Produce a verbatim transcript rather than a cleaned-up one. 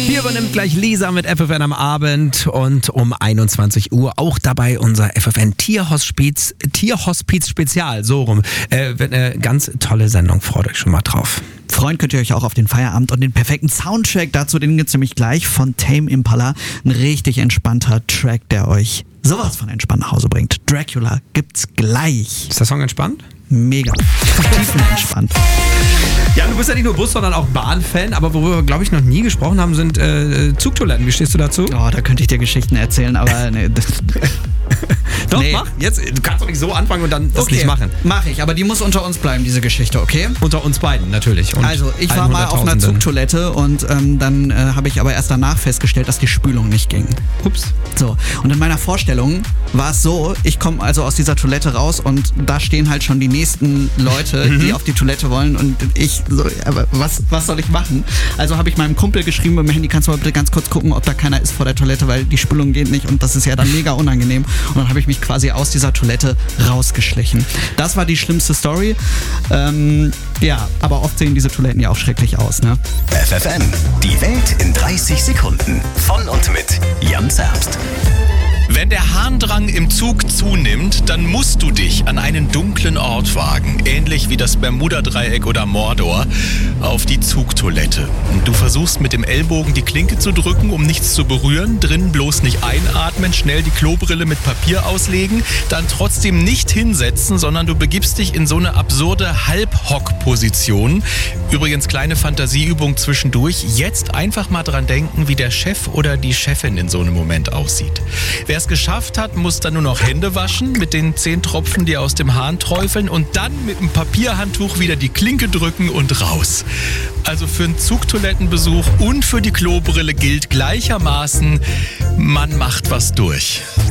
Hier übernimmt gleich Lisa mit F F N am Abend und um einundzwanzig Uhr auch dabei unser F F N Tierhospiz, Tierhospiz Spezial, so rum. Äh, eine ganz tolle Sendung, freut euch schon mal drauf. Freuen könnt ihr euch auch auf den Feierabend und den perfekten Soundtrack dazu, den gibt's nämlich gleich von Tame Impala. Ein richtig entspannter Track, der euch sowas von entspannt nach Hause bringt. Dracula gibt's gleich. Ist der Song entspannt? Mega. Tiefenentspannt. Ja, du bist ja nicht nur Bus, sondern auch Bahn-Fan, aber worüber wir, glaube ich, noch nie gesprochen haben, sind äh, Zugtoiletten. Wie stehst du dazu? Oh, da könnte ich dir Geschichten erzählen, aber nee. Doch, nee. mach. Jetzt, du kannst doch nicht so anfangen und dann das okay, nicht machen. Mach ich, aber die muss unter uns bleiben, diese Geschichte, okay? Unter uns beiden, natürlich. Und also, ich war mal auf einer Zugtoilette und ähm, dann äh, habe ich aber erst danach festgestellt, dass die Spülung nicht ging. Ups. So, und in meiner Vorstellung war es so, ich komme also aus dieser Toilette raus und da stehen halt schon die nächsten Leute, Mhm. die auf die Toilette wollen und ich so, aber was, was soll ich machen? Also habe ich meinem Kumpel geschrieben mit dem Handy, kannst du mal bitte ganz kurz gucken, ob da keiner ist vor der Toilette, weil die Spülung geht nicht und das ist ja dann mega unangenehm. Und dann habe ich mich quasi aus dieser Toilette rausgeschlichen. Das war die schlimmste Story. Ähm, ja, aber oft sehen diese Toiletten ja auch schrecklich aus, ne? F F N, die Welt in dreißig Sekunden. Von und mit Jan Zerbst. Wenn der Harndrang im Zug zunimmt, dann musst du dich an einen dunklen Ort wagen, ähnlich wie das Bermuda-Dreieck oder Mordor, auf die Zugtoilette. Und du versuchst mit dem Ellbogen die Klinke zu drücken, um nichts zu berühren, drin bloß nicht einatmen, schnell die Klobrille mit Papier auslegen, dann trotzdem nicht hinsetzen, sondern du begibst dich in so eine absurde Halbhock-Position. Übrigens kleine Fantasieübung zwischendurch, jetzt einfach mal dran denken, wie der Chef oder die Chefin in so einem Moment aussieht. Wer es geschafft hat, muss dann nur noch Hände waschen mit den zehn Tropfen, die aus dem Hahn träufeln und dann mit einem Papierhandtuch wieder die Klinke drücken und raus. Also für einen Zugtoilettenbesuch und für die Klobrille gilt gleichermaßen, man macht was durch.